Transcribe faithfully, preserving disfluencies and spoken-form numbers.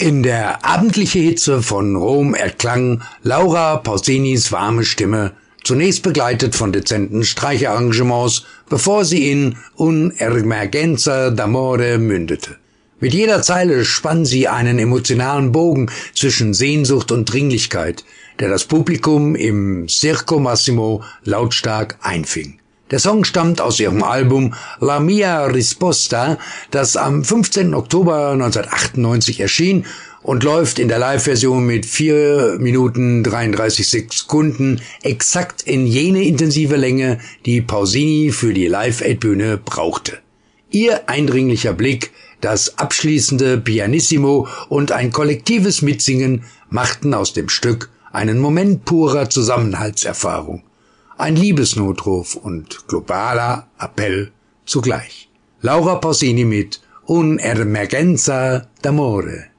In der abendlichen Hitze von Rom erklang Laura Pausinis warme Stimme, zunächst begleitet von dezenten Streicharrangements, bevor sie in Un'emergenza d'amore mündete. Mit jeder Zeile spann sie einen emotionalen Bogen zwischen Sehnsucht und Dringlichkeit, der das Publikum im Circo Massimo lautstark einfing. Der Song stammt aus ihrem Album La Mia Risposta, das am fünfzehnten Oktober neunzehnhundertachtundneunzig erschien und läuft in der Live-Version mit vier Minuten dreiunddreißig Sekunden exakt in jene intensive Länge, die Pausini für die Live-Aid-Bühne brauchte. Ihr eindringlicher Blick, das abschließende Pianissimo und ein kollektives Mitsingen machten aus dem Stück einen Moment purer Zusammenhaltserfahrung. Ein Liebesnotruf und globaler Appell zugleich. Laura Pausini mit Un'emergenza d'amore.